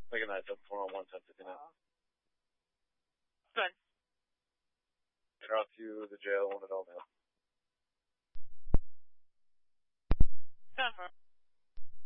Like a night, 411, 1059. Good. Get off to the jail, one at all now.